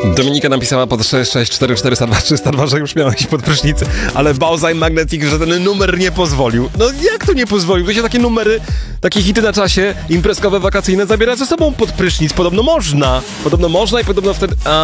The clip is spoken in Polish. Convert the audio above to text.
Dominika napisała pod 664420302, że już miała iść pod prysznic, ale Bauzaim Magnetic, że ten numer nie pozwolił. No jak to nie pozwolił? To się takie numery, takie hity na czasie, imprezkowe, wakacyjne zabiera ze sobą pod prysznic. Podobno można i podobno wtedy...